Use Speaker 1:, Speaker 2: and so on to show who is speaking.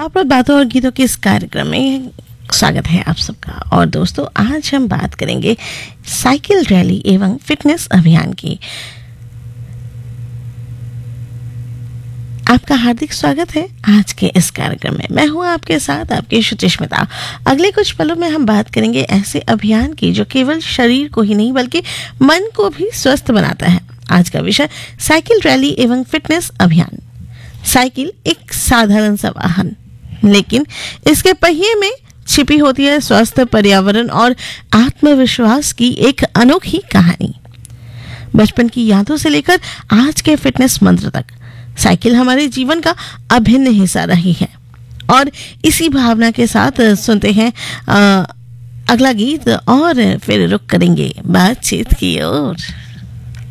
Speaker 1: आप बातों और गीतों के इस कार्यक्रम में स्वागत है आप सबका। और दोस्तों, आज हम बात करेंगे साइकिल रैली एवं फिटनेस अभियान की। आपका हार्दिक स्वागत है आज के इस कार्यक्रम में। मैं हूं आपके साथ आपकी सुचिस्मिता। अगले कुछ पलों में हम बात करेंगे ऐसे अभियान की जो केवल शरीर को ही नहीं बल्कि मन को भी स्वस्थ बनाता है। आज का विषय साइकिल रैली एवं फिटनेस अभियान। साइकिल एक साधारण सा वाहन, लेकिन इसके पहिए में छिपी होती है स्वस्थ, पर्यावरण और आत्मविश्वास की एक अनोखी कहानी। बचपन की यादों से लेकर आज के फिटनेस मंत्र तक साइकिल हमारे जीवन का अभिन्न हिस्सा रही है। और इसी भावना के साथ सुनते हैं अगला गीत और फिर रुक करेंगे बातचीत की ओर।